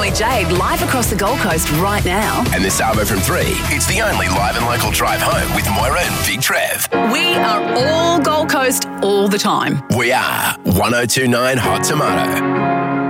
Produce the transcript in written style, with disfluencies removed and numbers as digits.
Point Jade live across the Gold Coast right now. And this Arvo from 3, it's the only live and local drive home with Moira and Big Trev. We are all Gold Coast all the time. We are 1029 Hot Tomato.